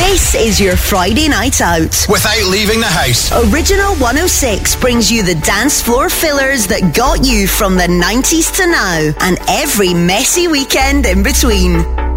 This is your Friday night out. Without leaving the house. Original 106 brings you the dance floor fillers that got you from the 90s to now, and every messy weekend in between.